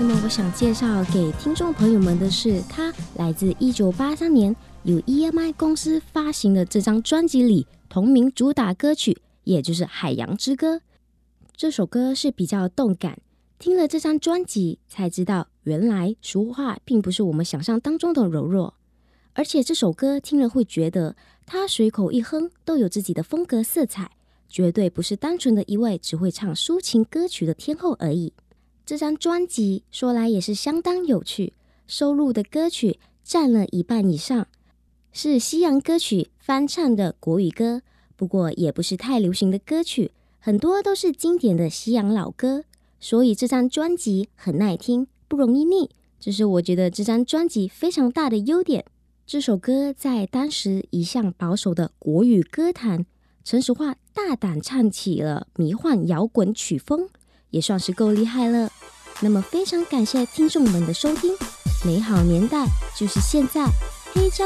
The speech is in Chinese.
那么我想介绍给听众朋友们的是，它来自1983年由 EMI 公司发行的这张专辑里同名主打歌曲，也就是《海洋之歌》。这首歌是比较动感，听了这张专辑才知道，原来俗话并不是我们想象当中的柔弱，而且这首歌听了会觉得它随口一哼都有自己的风格色彩，绝对不是单纯的一位只会唱抒情歌曲的天后而已。这张专辑说来也是相当有趣，收录的歌曲占了一半以上，是西洋歌曲翻唱的国语歌，不过也不是太流行的歌曲，很多都是经典的西洋老歌，所以这张专辑很耐听，不容易腻，这是我觉得这张专辑非常大的优点。这首歌在当时一向保守的国语歌坛，陈淑桦大胆唱起了迷幻摇滚曲风，也算是够厉害了。那么非常感谢听众们的收听，美好年代就是现在，黑胶